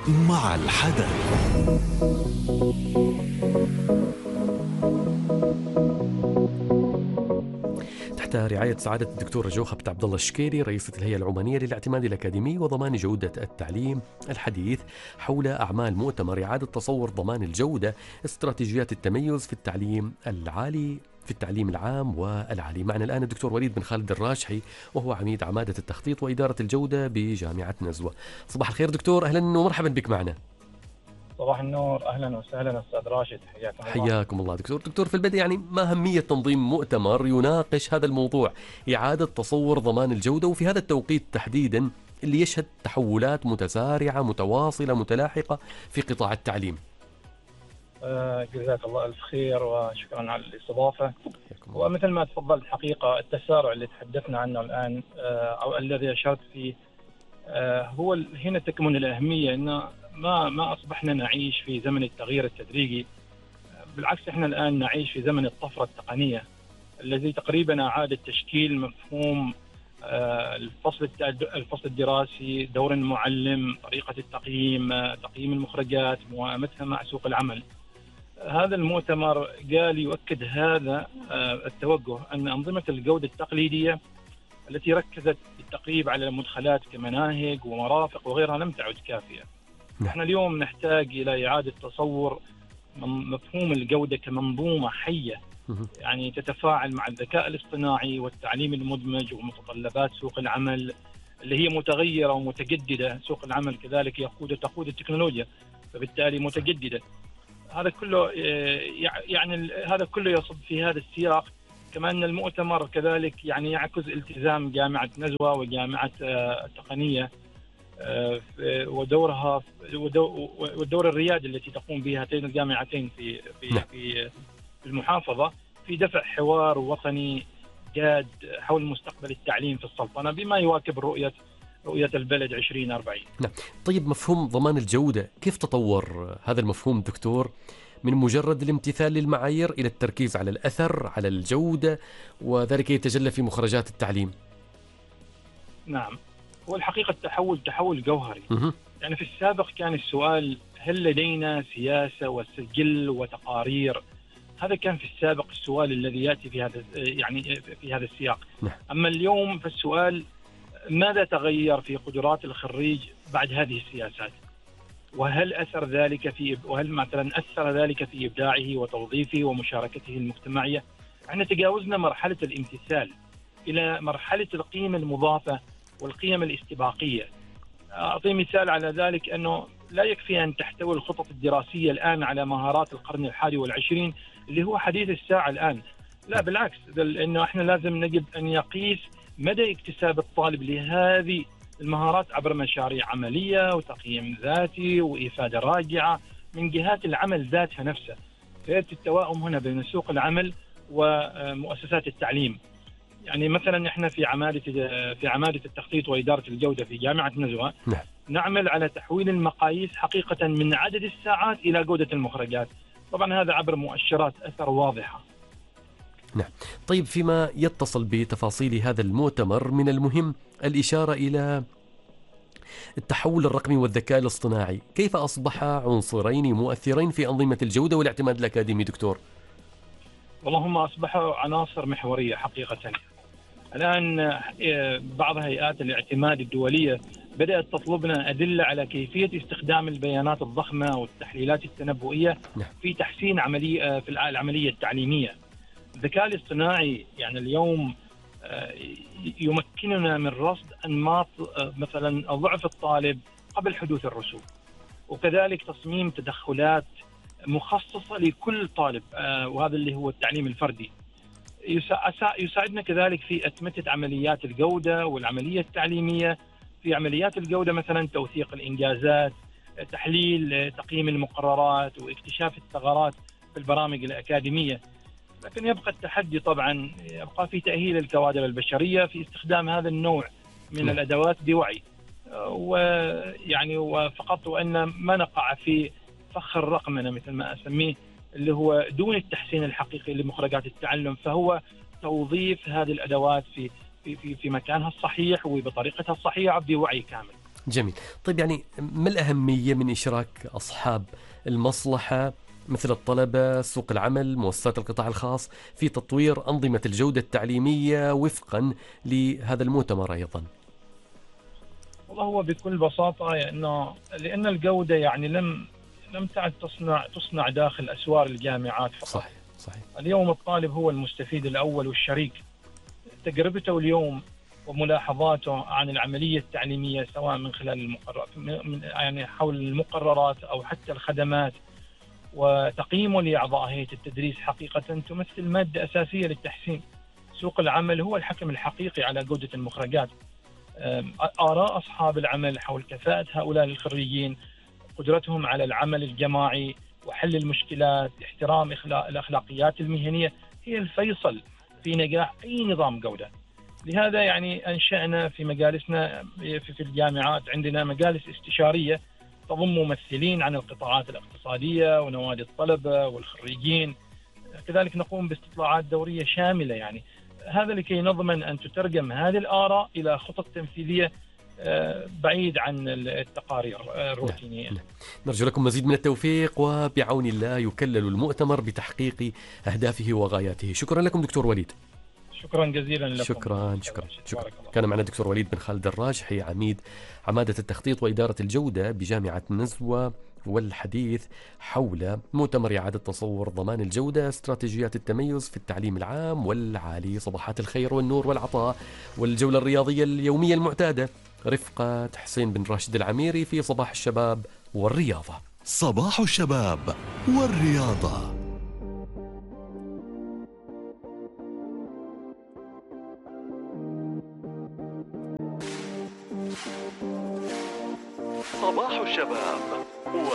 مع الحدث. تحت رعاية سعادة الدكتور جوخة عبد الله الشكيري رئيسة الهيئة العمانية للاعتماد الأكاديمي وضمان جودة التعليم الحديث حول أعمال مؤتمر إعادة تصور ضمان الجودة استراتيجيات التميز في التعليم العالي في التعليم العام والعالي. معنا الآن الدكتور وليد بن خالد الراشحي وهو عميد عمادة التخطيط وإدارة الجودة بجامعة نزوة. صباح الخير دكتور، أهلا ومرحبا بك معنا. صباح النور، أهلا وسهلا أستاذ راشد، حياكم الله. حياكم الله دكتور في البدء ما أهمية تنظيم مؤتمر يناقش هذا الموضوع إعادة تصور ضمان الجودة وفي هذا التوقيت تحديدا اللي يشهد تحولات متسارعة متواصلة متلاحقة في قطاع التعليم؟ جزاك الله ألف خير وشكرا على الاستضافة. ومثل ما تفضلت حقيقة التسارع اللي تحدثنا عنه الآن أو الذي أشرت فيه هو هنا تكمن الأهمية، إنه ما أصبحنا نعيش في زمن التغيير التدريجي، بالعكس إحنا الآن نعيش في زمن الطفرة التقنية الذي تقريبا أعاد تشكيل مفهوم الفصل الدراسي، دور المعلم، طريقة التقييم، تقييم المخرجات، موائمتها مع سوق العمل. هذا المؤتمر قال يؤكد هذا التوجه، أن أنظمة الجودة التقليدية التي ركزت بالتقريب على المدخلات كمناهج ومرافق وغيرها لم تعد كافية. احنا اليوم نحتاج إلى إعادة تصور مفهوم الجودة كمنظومة حية، يعني تتفاعل مع الذكاء الاصطناعي والتعليم المدمج ومتطلبات سوق العمل اللي هي متغيرة ومتجددة. سوق العمل كذلك تقود التكنولوجيا، فبالتالي متجددة. هذا كله هذا كله يصب في هذا السياق. كما أن المؤتمر كذلك يعكس التزام جامعة نزوة وجامعة التقنية ودورها والدور الريادي التي تقوم به هاتين الجامعتين في المحافظة في دفع حوار وطني جاد حول مستقبل التعليم في السلطنة بما يواكب رؤية البلد 2040. نعم. طيب، مفهوم ضمان الجودة كيف تطور هذا المفهوم دكتور من مجرد الامتثال للمعايير إلى التركيز على الأثر على الجودة وذلك يتجلى في مخرجات التعليم؟ نعم، هو الحقيقة تحول جوهري. يعني في السابق كان السؤال هل لدينا سياسة وسجل وتقارير؟ هذا كان في السابق السؤال الذي يأتي في هذا السياق. أما اليوم فالسؤال ماذا تغير في قدرات الخريج بعد هذه السياسات؟ وهل أثر ذلك في إبداعه وتوظيفه ومشاركته المجتمعية؟ احنا تجاوزنا مرحلة الامتثال إلى مرحلة القيمة المضافة والقيم الاستباقية. أعطي مثال على ذلك، أنه لا يكفي أن تحتوي الخطط الدراسية الآن على مهارات القرن 21 اللي هو حديث الساعة الآن. لا بالعكس، لأنه احنا لازم نجب أن يقيس مدى اكتساب الطالب لهذه المهارات عبر مشاريع عملية وتقييم ذاتي وإفادة راجعة من جهات العمل ذاتها نفسها. فيأتي التوائم هنا بين سوق العمل ومؤسسات التعليم. يعني مثلا احنا في عمادة التخطيط وإدارة الجودة في جامعة نزوة نعمل على تحويل المقاييس حقيقة من عدد الساعات إلى جودة المخرجات. طبعا هذا عبر مؤشرات أثر واضحة. نعم. طيب، فيما يتصل بتفاصيل هذا المؤتمر من المهم الإشارة إلى التحول الرقمي والذكاء الاصطناعي، كيف أصبح عنصرين مؤثرين في أنظمة الجودة والاعتماد الأكاديمي دكتور؟ والله هم أصبحوا عناصر محورية حقيقة. الآن بعض هيئات الاعتماد الدولية بدأت تطلبنا أدلة على كيفية استخدام البيانات الضخمة والتحليلات التنبؤية في تحسين في العملية التعليمية. الذكاء الاصطناعي اليوم يمكننا من رصد أنماط مثلا ضعف الطالب قبل حدوث الرسوب، وكذلك تصميم تدخلات مخصصة لكل طالب، وهذا اللي هو التعليم الفردي. يساعدنا كذلك في أتمتة عمليات الجودة والعملية التعليمية. في عمليات الجودة مثلا توثيق الإنجازات، تحليل تقييم المقررات، واكتشاف الثغرات في البرامج الأكاديمية. لكن يبقى التحدي طبعا يبقى في تأهيل الكوادر البشرية في استخدام هذا النوع من الأدوات بوعي، وفقط وأن ما نقع في فخ الرقمنة مثل ما أسميه، اللي هو دون التحسين الحقيقي لمخرجات التعلم. فهو توظيف هذه الأدوات في مكانها الصحيح وبطريقتها الصحيحة بوعي كامل. جميل. طيب يعني ما الأهمية من إشراك أصحاب المصلحة مثل الطلبة، سوق العمل، مؤسسات القطاع الخاص في تطوير أنظمة الجودة التعليمية وفقا لهذا المؤتمر أيضا؟ والله هو بكل بساطة لأن الجودة يعني لم تعد تصنع داخل أسوار الجامعات فقط. صحيح صحيح. اليوم الطالب هو المستفيد الأول والشريك. تجربته اليوم وملاحظاته عن العملية التعليمية سواء من خلال يعني حول المقررات أو حتى الخدمات، وتقييمه لأعضاء هيئة التدريس حقيقة تمثل مادة أساسية للتحسين. سوق العمل هو الحكم الحقيقي على جودة المخرجات. آراء أصحاب العمل حول كفاءة هؤلاء الخريجين، قدرتهم على العمل الجماعي وحل المشكلات، احترام الأخلاقيات المهنية، هي الفيصل في نجاح أي نظام جودة. لهذا يعني أنشأنا في مجالسنا في الجامعات عندنا مجالس استشارية تضم ممثلين عن القطاعات الاقتصادية ونوادي الطلبة والخريجين. كذلك نقوم باستطلاعات دورية شاملة، يعني هذا لكي نضمن أن تترجم هذه الآراء إلى خطط تنفيذية بعيد عن التقارير الروتينية. نرجو لكم مزيد من التوفيق، وبعون الله يكلل المؤتمر بتحقيق أهدافه وغاياته. شكرا لكم دكتور وليد. شكرا جزيلا لكم. شكرا. كان معنا الدكتور وليد بن خالد الراجحي، عميد عمادة التخطيط وإدارة الجودة بجامعة نزوة، والحديث حول مؤتمر إعادة تصور ضمان الجودة، استراتيجيات التميز في التعليم العام والعالي. صباحات الخير والنور والعطاء والجولة الرياضية اليومية المعتادة، رفقة حسين بن راشد العميري في صباح الشباب والرياضة. صباح الشباب والرياضة. صباح الشباب